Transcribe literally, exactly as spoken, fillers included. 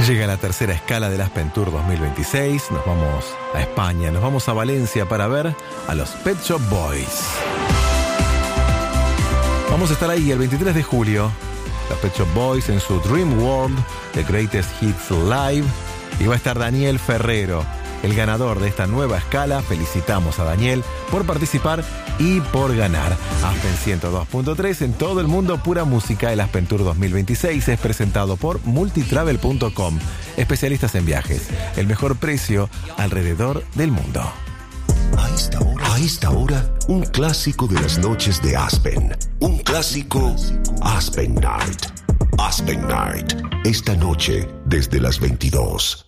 Llega la tercera escala del Aspen Tour dos mil veintiséis. Nos vamos a España, nos vamos a Valencia para ver a los Pet Shop Boys. Vamos a estar ahí el veintitrés de julio. Los Pet Shop Boys en su Dream World, The Greatest Hits Live. Y va a estar Daniel Ferrero, el ganador de esta nueva escala. Felicitamos a Daniel por participar y por ganar. Aspen ciento dos punto tres en todo el mundo, pura música. El Aspen Tour dos mil veintiséis es presentado por multitravel punto com, especialistas en viajes. El mejor precio alrededor del mundo. A esta hora, a esta hora, un clásico de las noches de Aspen. Un clásico Aspen Night. Aspen Night. Esta noche desde las veintidós.